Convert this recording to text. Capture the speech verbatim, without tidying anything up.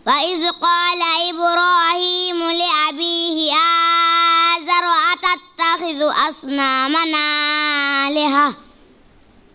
وإذ قال إبراهيم لأبيه آزر أتتخذ أصنامنا آلهة